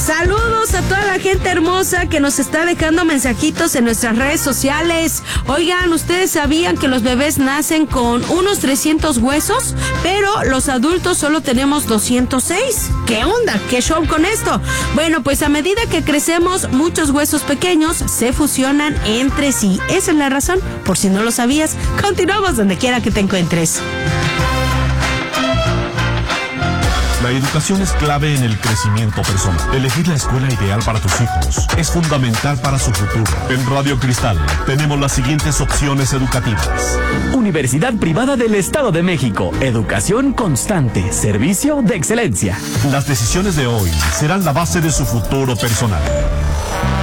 Saludos a toda la gente hermosa que nos está dejando mensajitos en nuestras redes sociales. Oigan, ¿ustedes sabían que los bebés nacen con unos 300 huesos? Pero los adultos solo tenemos 206. ¿Qué onda? ¿Qué show con esto? Bueno, pues a medida que crecemos, muchos huesos pequeños se fusionan entre sí. Esa es la razón, por si no lo sabías. Continuamos donde quiera que te encuentres. La educación es clave en el crecimiento personal. Elegir la escuela ideal para tus hijos es fundamental para su futuro. En Radio Cristal tenemos las siguientes opciones educativas. Universidad Privada del Estado de México. Educación constante. Servicio de excelencia. Las decisiones de hoy serán la base de su futuro personal.